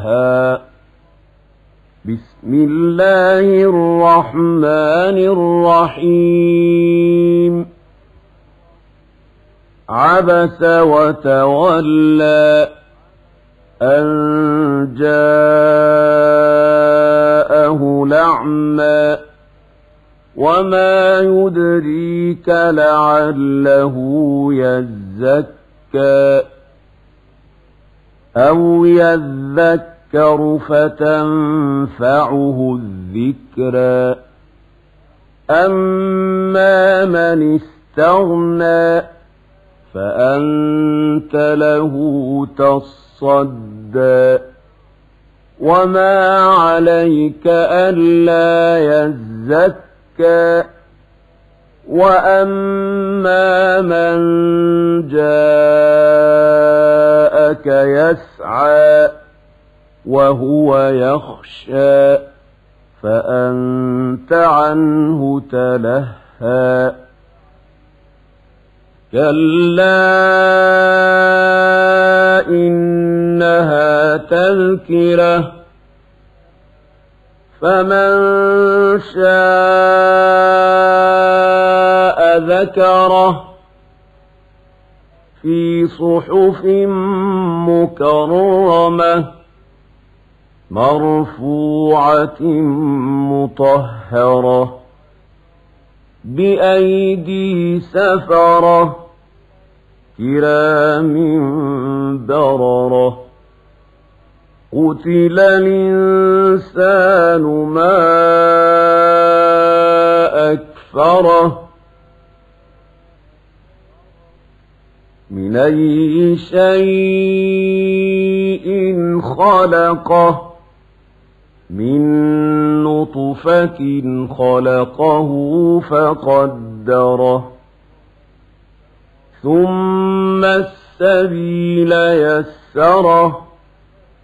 بسم الله الرحمن الرحيم عبس وتولى أن جاءه الأعمى وما يدريك لعله يزكى أو يذكر فتنفعه الذكرى أما من استغنى فأنت له تصدى وما عليك ألا يزكى وأما من جاءك يسعى وهو يخشى فأنت عنه تلهى كلا إنها تذكرة فمن شاء ذكره في صحف مكرمة مرفوعة مطهرة بأيدي سفرة كرام بررة قتل الإنسان ما أكفره من أي شيء خلقه من نطفة خلقه فقدره ثم السبيل يسره